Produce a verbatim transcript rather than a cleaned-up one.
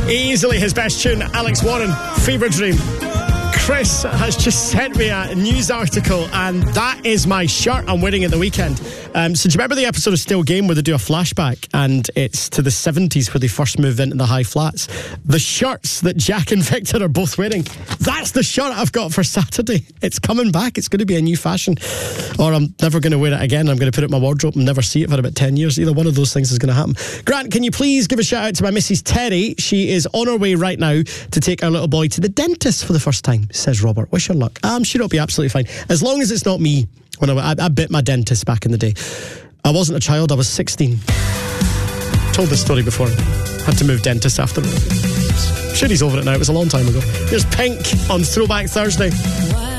Easily his best tune, Alex Warren, Fever Dream. Chris has just sent me a news article, and that is my shirt I'm wearing at the weekend. Um, so do you remember the episode of Still Game where they do a flashback and it's to the seventies where they first moved into the high flats? The shirts that Jack and Victor are both wearing, that's the shirt I've got for Saturday. It's coming back. It's going to be a new fashion. Or I'm never going to wear it again. I'm going to put it in my wardrobe and never see it for about ten years. Either one of those things is going to happen. Grant, can you please give a shout out to my Missus Terry? She is on her way right now to take our little boy to the dentist for the first time, says Robert. Wish her luck. I'm sure it'll be absolutely fine. As long as it's not me. When I, I, I bit my dentist back in the day. I wasn't a child, I was sixteen. Told this story before. Had to move dentist after. I'm sure he's over it now. It was a long time ago. Here's Pink on Throwback Thursday.